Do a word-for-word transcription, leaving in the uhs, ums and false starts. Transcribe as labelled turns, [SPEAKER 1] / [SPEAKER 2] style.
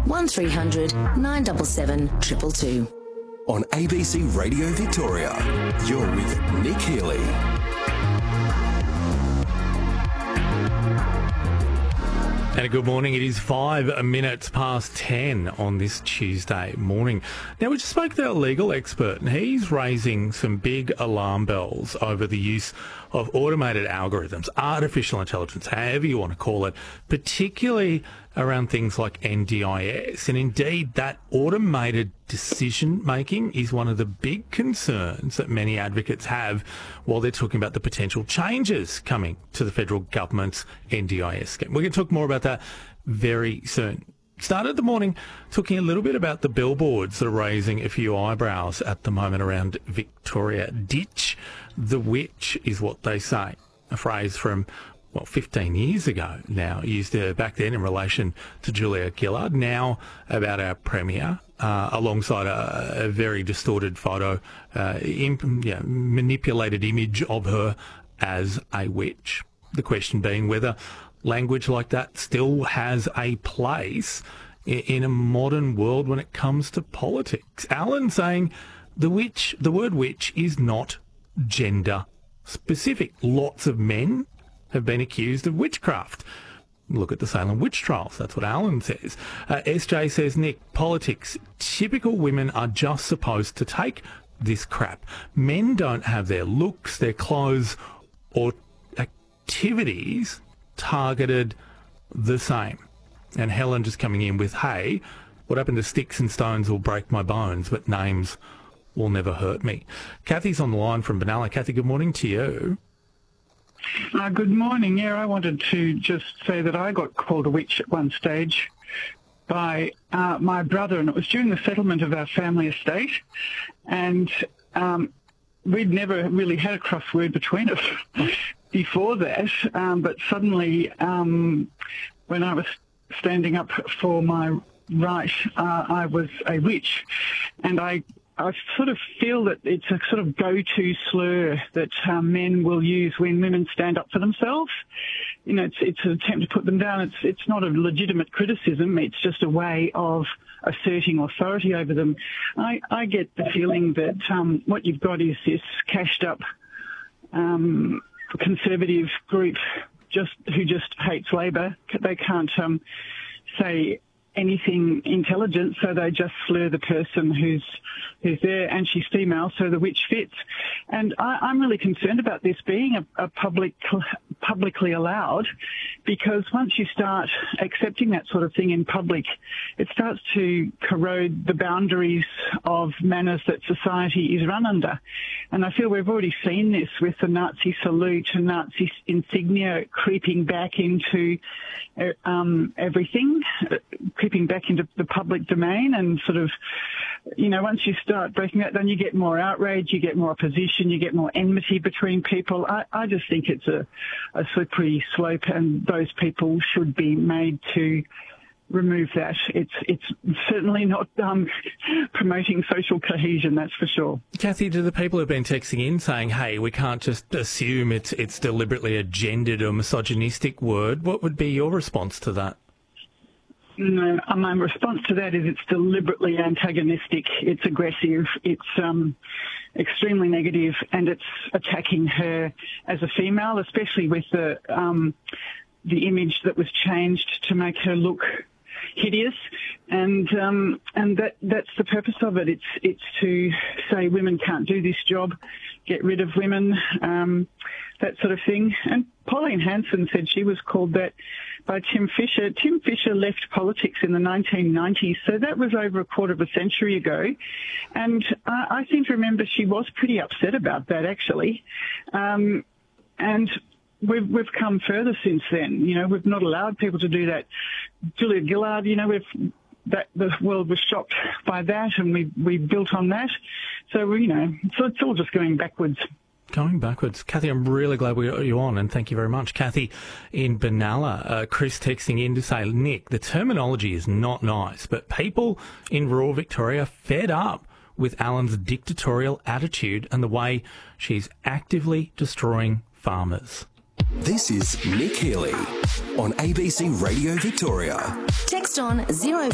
[SPEAKER 1] one three hundred nine seven seven two two two.
[SPEAKER 2] On A B C Radio Victoria, you're with Nick Healy.
[SPEAKER 3] And a good morning. It is five minutes past ten on this Tuesday morning. Now, we just spoke to our legal expert, and he's raising some big alarm bells over the use of automated algorithms, artificial intelligence, however you want to call it, particularly around things like N D I S. And indeed, that automated decision-making is one of the big concerns that many advocates have while they're talking about the potential changes coming to the federal government's N D I S scheme. We're going to talk more about that very soon. Started the morning talking a little bit about the billboards that are raising a few eyebrows at the moment around Victoria. Ditch the witch is what they say, a phrase from, well, fifteen years ago now, used uh, back then in relation to Julia Gillard, now about our Premier, uh, alongside a, a very distorted photo, uh, imp, yeah, manipulated image of her as a witch. The question being whether language like that still has a place in, in a modern world when it comes to politics. Alan saying the witch, the word witch is not gender specific. Lots of men have been accused of witchcraft. Look at the Salem witch trials. That's what Alan says. Uh, S J says, Nick, politics, typical women are just supposed to take this crap. Men don't have their looks, their clothes or activities targeted the same. And Helen just coming in with, hey, what happened to sticks and stones will break my bones, but names will never hurt me. Kathy's on the line from Benalla. Kathy, good morning to you.
[SPEAKER 4] Uh, good morning. Yeah, I wanted to just say that I got called a witch at one stage by uh, my brother, and it was during the settlement of our family estate. And um, we'd never really had a crossword between us before that, um, but suddenly um, when I was standing up for my right, uh, I was a witch. And I I sort of feel that it's a sort of go-to slur that um, men will use when women stand up for themselves. You know, it's it's an attempt to put them down. It's it's not a legitimate criticism. It's just a way of asserting authority over them. I, I get the feeling that um, what you've got is this cashed-up um, conservative group just who just hates Labor. They can't um, say anything intelligent, so they just slur the person who's who's there, and she's female, so the witch fits. And I, I'm really concerned about this being a, a public publicly allowed, because once you start accepting that sort of thing in public, it starts to corrode the boundaries of manners that society is run under. And I feel we've already seen this with the Nazi salute and Nazi insignia creeping back into um, everything, creeping back into the public domain, and sort of, you know, once you start breaking that, then you get more outrage, you get more opposition, you get more enmity between people. I, I just think it's a, a slippery slope, and those people should be made to remove that. It's it's certainly not um, promoting social cohesion, that's for sure.
[SPEAKER 3] Kathy, do the people who've been texting in saying, hey, we can't just assume it's it's deliberately a gendered or misogynistic word, what would be your response to that?
[SPEAKER 4] No, my response to that is it's deliberately antagonistic, it's aggressive, it's um, extremely negative, and it's attacking her as a female, especially with the um, the image that was changed to make her look hideous, and um, and that that's the purpose of it. It's it's to say women can't do this job, get rid of women, um, that sort of thing. And Pauline Hanson said she was called that by Tim Fischer. Tim Fischer left politics in the nineteen nineties, so that was over a quarter of a century ago. And uh, I seem to remember she was pretty upset about that, actually. Um, and we've we've come further since then. You know, we've not allowed people to do that. Julia Gillard, you know, we've that the world was shocked by that, and we we built on that. So you know, so it's all just going backwards.
[SPEAKER 3] Going backwards. Kathy, I'm really glad we got you on, and thank you very much. Kathy in Benalla, uh, Chris texting in to say, Nick, the terminology is not nice, but people in rural Victoria are fed up with Alan's dictatorial attitude and the way she's actively destroying farmers.
[SPEAKER 2] This is Nick Healy on A B C Radio Victoria.
[SPEAKER 1] Text on zero